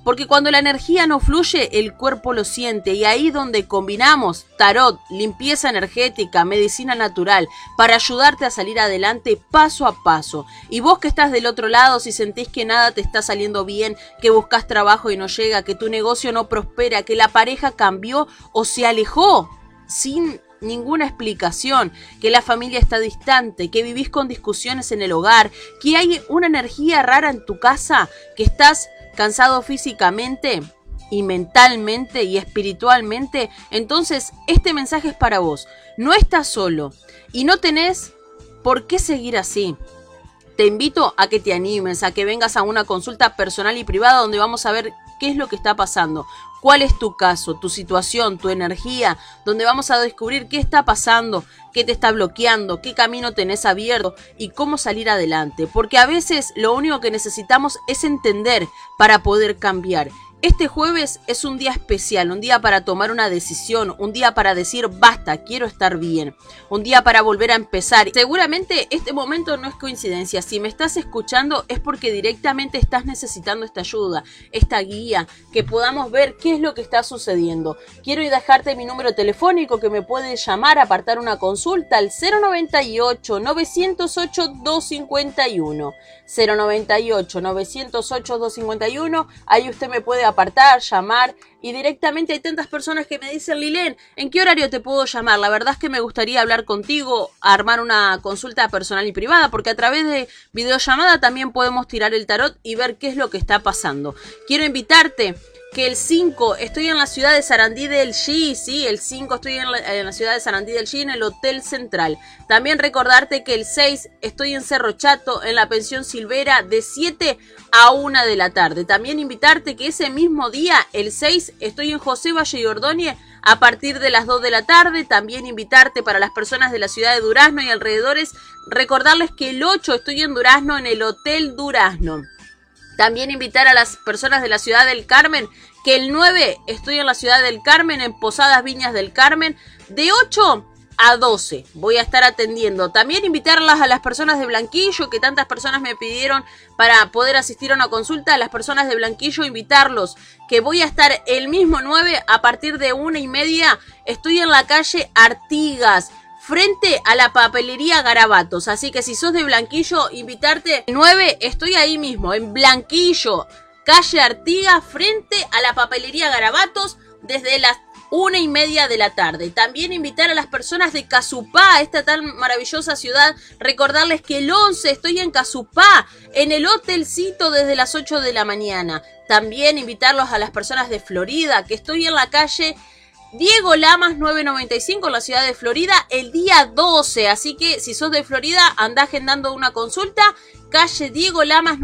porque cuando la energía no fluye, el cuerpo lo siente, y ahí donde combinamos tarot, limpieza energética, medicina natural, para ayudarte a salir adelante paso a paso. Y vos que estás del otro lado, si sentís que nada te está saliendo bien, que buscas trabajo y no llega, que tu negocio no prospera, que la pareja cambió o se alejó sin ninguna explicación, que la familia está distante, que vivís con discusiones en el hogar, que hay una energía rara en tu casa, que estás cansado físicamente y mentalmente y espiritualmente, entonces este mensaje es para vos. No estás solo y no tenés por qué seguir así. Te invito a que te animes, a que vengas a una consulta personal y privada donde vamos a ver qué es lo que está pasando, cuál es tu caso, tu situación, tu energía, donde vamos a descubrir qué está pasando, qué te está bloqueando, qué camino tenés abierto y cómo salir adelante. Porque a veces lo único que necesitamos es entender para poder cambiar. Este jueves es un día especial, un día para tomar una decisión, un día para decir basta, quiero estar bien, un día para volver a empezar. Seguramente este momento no es coincidencia, si me estás escuchando es porque directamente estás necesitando esta ayuda, esta guía, que podamos ver qué es lo que está sucediendo. Quiero dejarte mi número telefónico que me puedes llamar, apartar una consulta al 098-908-251, 098-908-251, ahí usted me puede apartar, llamar, y directamente hay tantas personas que me dicen: Lilén, ¿en qué horario te puedo llamar? La verdad es que me gustaría hablar contigo, armar una consulta personal y privada, porque a través de videollamada también podemos tirar el tarot y ver qué es lo que está pasando. Quiero invitarte que el 5 estoy en la ciudad de Sarandí del Chi, sí, el 5 estoy en la ciudad de Sarandí del Chi, en el Hotel Central. También recordarte que el 6 estoy en Cerro Chato, en la pensión Silvera, de 7 a 1 de la tarde. También invitarte que ese mismo día, el 6, estoy en José Valle y Ordóñez a partir de las 2 de la tarde. También invitarte para las personas de la ciudad de Durazno y alrededores, recordarles que el 8 estoy en Durazno, en el Hotel Durazno. También invitar a las personas de la ciudad del Carmen, que el 9 estoy en la ciudad del Carmen, en Posadas Viñas del Carmen, de 8 a 12 voy a estar atendiendo. También invitarlas a las personas de Blanquillo, que tantas personas me pidieron para poder asistir a una consulta. A las personas de Blanquillo, invitarlos, que voy a estar el mismo 9 a partir de 1:30. Estoy en la calle Artigas, frente a la papelería Garabatos. Así que si sos de Blanquillo, invitarte. El 9 estoy ahí mismo, en Blanquillo, calle Artigas, frente a la papelería Garabatos, desde las 1:30 de la tarde. También invitar a las personas de Casupá, esta tan maravillosa ciudad. Recordarles que el 11 estoy en Casupá, en el hotelcito, desde las 8 de la mañana. También invitarlos a las personas de Florida, que estoy en la calle Diego Lamas 995 en la ciudad de Florida el día 12, así que si sos de Florida andá agendando una consulta, calle Diego Lamas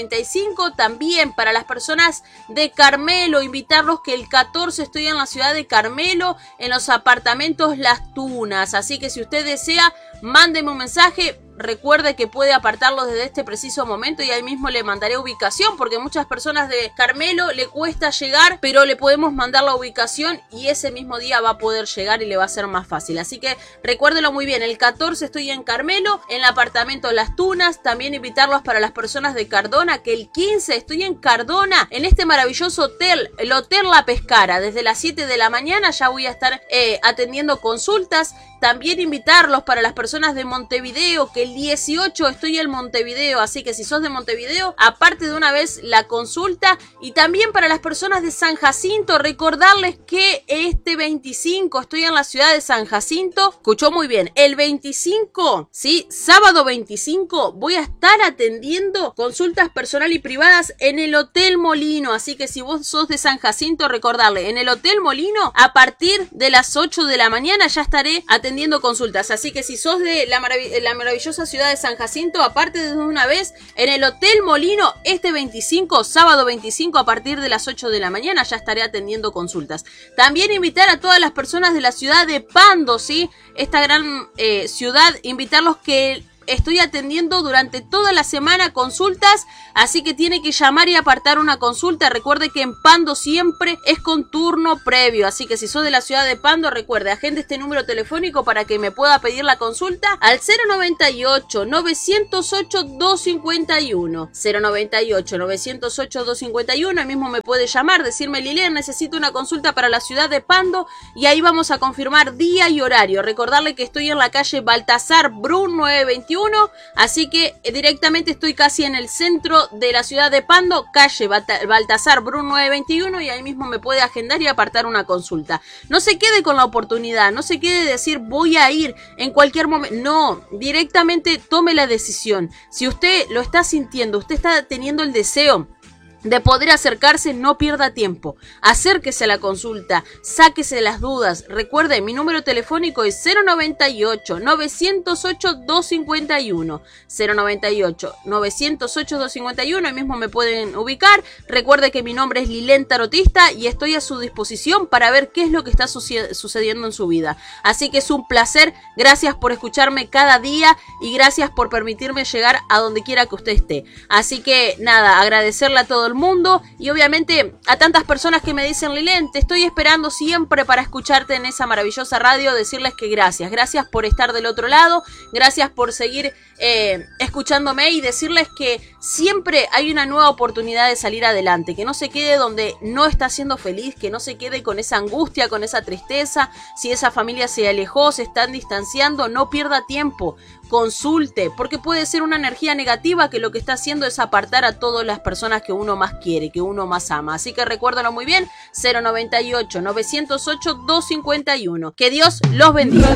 995. También para las personas de Carmelo, invitarlos que el 14 estoy en la ciudad de Carmelo, en los apartamentos Las Tunas, así que si usted desea, mándeme un mensaje. Recuerde que puede apartarlo desde este preciso momento y ahí mismo le mandaré ubicación, porque muchas personas de Carmelo le cuesta llegar, pero le podemos mandar la ubicación y ese mismo día va a poder llegar y le va a ser más fácil. Así que recuérdelo muy bien, el 14 estoy en Carmelo, en el apartamento Las Tunas. También invitarlos para las personas de Cardona, que el 15 estoy en Cardona, en este maravilloso hotel, el Hotel La Pescara. Desde las 7 de la mañana ya voy a estar atendiendo consultas. También invitarlos para las personas de Montevideo, que el 18 estoy en Montevideo, así que si sos de Montevideo, aparte de una vez la consulta. Y también para las personas de San Jacinto, recordarles que este 25 estoy en la ciudad de San Jacinto. Escuchó muy bien, el 25, sí, sábado 25, voy a estar atendiendo consultas personal y privadas en el Hotel Molino, así que si vos sos de San Jacinto, recordarle, en el Hotel Molino, a partir de las 8 de la mañana ya estaré atendiendo consultas, así que si sos de la maravillosa ciudad de San Jacinto, aparte de una vez, en el Hotel Molino, este 25, sábado 25, a partir de las 8 de la mañana, ya estaré atendiendo consultas. También invitar a todas las personas de la ciudad de Pando, ¿sí? Esta gran ciudad, invitarlos que estoy atendiendo durante toda la semana consultas, así que tiene que llamar y apartar una consulta. Recuerde que en Pando siempre es con turno previo, así que si sos de la ciudad de Pando, recuerde, agende este número telefónico para que me pueda pedir la consulta al 098-908-251. 098-908-251, ahí mismo me puede llamar, decirme: Lilian, necesito una consulta para la ciudad de Pando, y ahí vamos a confirmar día y horario. Recordarle que estoy en la calle Baltasar Brun 921, así que directamente estoy casi en el centro de la ciudad de Pando, calle Baltasar Brun 921, y ahí mismo me puede agendar y apartar una consulta. No se quede con la oportunidad, no se quede decir voy a ir en cualquier momento. No, directamente tome la decisión. Si usted lo está sintiendo, usted está teniendo el deseo de poder acercarse, no pierda tiempo. Acérquese a la consulta, sáquese las dudas. Recuerde, mi número telefónico es 098-908-251. 098-908-251, ahí mismo me pueden ubicar. Recuerde que mi nombre es Lilian Tarotista y estoy a su disposición para ver qué es lo que está sucediendo en su vida. Así que es un placer. Gracias por escucharme cada día y gracias por permitirme llegar a donde quiera que usted esté. Así que nada, agradecerle a todo el mundo y obviamente a tantas personas que me dicen: Lilian, te estoy esperando siempre para escucharte en esa maravillosa radio. Decirles que gracias por estar del otro lado, gracias por seguir escuchándome, y decirles que siempre hay una nueva oportunidad de salir adelante, que no se quede donde no está siendo feliz, que no se quede con esa angustia, con esa tristeza. Si esa familia se alejó, se están distanciando, no pierda tiempo, consulte, porque puede ser una energía negativa que lo que está haciendo es apartar a todas las personas que uno más quiere, que uno más ama. Así que recuérdalo muy bien, 098-908-251. Que Dios los bendiga.